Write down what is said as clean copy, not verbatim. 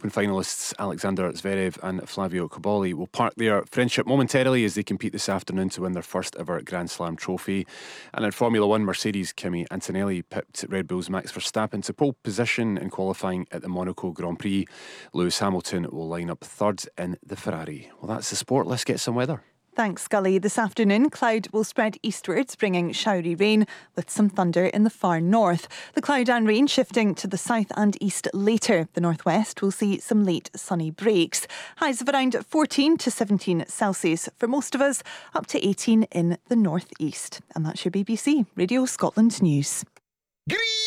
Open finalists Alexander Zverev and Flavio Cobolli will park their friendship momentarily as they compete this afternoon to win their first ever Grand Slam trophy. And in Formula 1, Mercedes' Kimi Antonelli pipped Red Bull's Max Verstappen to pole position in qualifying at the Monaco Grand Prix. Lewis Hamilton will line up third in the Ferrari. Well, that's the sport. Let's get some weather. Thanks, Scully. This afternoon, cloud will spread eastwards, bringing showery rain with some thunder in the far north. The cloud and rain shifting to the south and east later. The northwest will see some late sunny breaks. Highs of around 14 to 17 Celsius for most of us, up to 18 in the northeast. And that's your BBC Radio Scotland News.